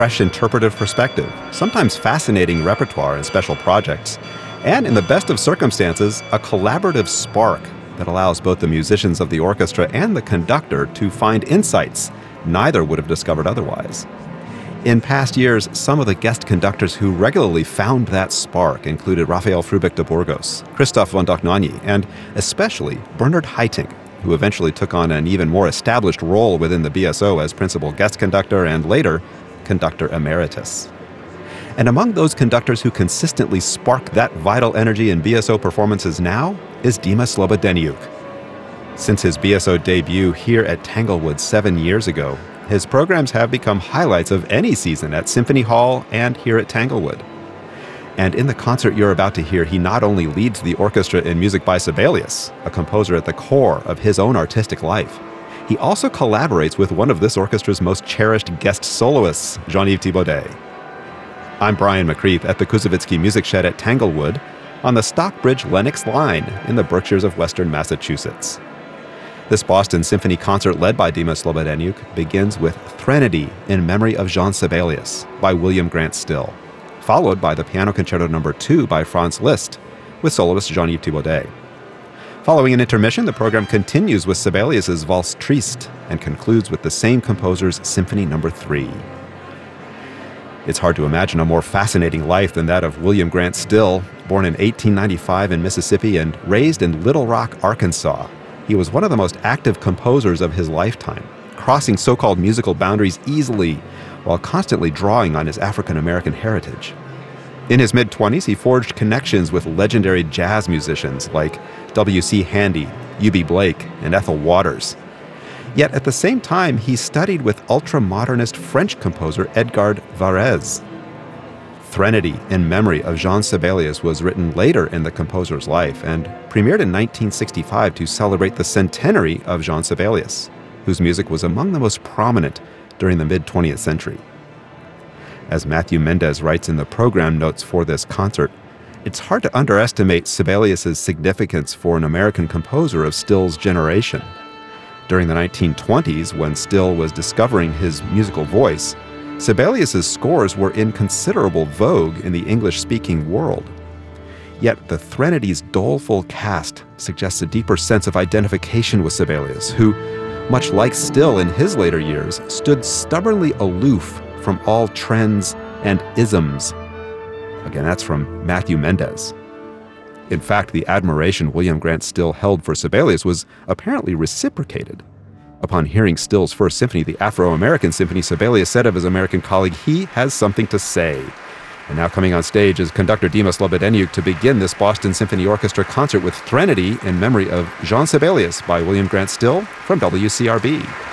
fresh interpretive perspective, sometimes fascinating repertoire and special projects, and in the best of circumstances, a collaborative spark that allows both the musicians of the orchestra and the conductor to find insights neither would have discovered otherwise. In past years, some of the guest conductors who regularly found that spark included Rafael Frühbeck de Burgos, Christoph von Dohnanyi, and especially Bernard Haitink, who eventually took on an even more established role within the BSO as principal guest conductor and later conductor emeritus. And among those conductors who consistently spark that vital energy in BSO performances now is Dima Slobodeniuk. Since his BSO debut here at Tanglewood 7 years ago, his programs have become highlights of any season at Symphony Hall and here at Tanglewood. And in the concert you're about to hear, he not only leads the orchestra in music by Sibelius, a composer at the core of his own artistic life, he also collaborates with one of this orchestra's most cherished guest soloists, Jean-Yves Thibaudet. I'm Brian McCreath at the Koussevitzky Music Shed at Tanglewood on the Stockbridge-Lenox line in the Berkshires of Western Massachusetts. This Boston Symphony concert led by Dima Slobodeniuk begins with Threnody in Memory of Jean Sibelius by William Grant Still, followed by the Piano Concerto No. 2 by Franz Liszt with soloist Jean-Yves Thibaudet. Following an intermission, the program continues with Sibelius's Valse Triste and concludes with the same composer's Symphony No. 3. It's hard to imagine a more fascinating life than that of William Grant Still, born in 1895 in Mississippi and raised in Little Rock, Arkansas. He was one of the most active composers of his lifetime, crossing so-called musical boundaries easily while constantly drawing on his African-American heritage. In his mid-20s, he forged connections with legendary jazz musicians like W.C. Handy, U.B. Blake, and Ethel Waters. Yet at the same time, he studied with ultra-modernist French composer Edgard Varèse. Threnody in Memory of Jean Sibelius was written later in the composer's life and premiered in 1965 to celebrate the centenary of Jean Sibelius, whose music was among the most prominent during the mid-20th century. As Matthew Mendez writes in the program notes for this concert, it's hard to underestimate Sibelius's significance for an American composer of Still's generation. During the 1920s, when Still was discovering his musical voice, Sibelius's scores were in considerable vogue in the English-speaking world. Yet the Threnady's doleful cast suggests a deeper sense of identification with Sibelius, who, much like Still in his later years, stood stubbornly aloof from all trends and isms. Again, that's from Matthew Mendez. In fact, the admiration William Grant Still held for Sibelius was apparently reciprocated. Upon hearing Still's first symphony, the Afro-American Symphony, Sibelius said of his American colleague, "He has something to say." And now coming on stage is conductor Dima Slobodeniuk to begin this Boston Symphony Orchestra concert with Threnody in Memory of Jean Sibelius by William Grant Still from WCRB.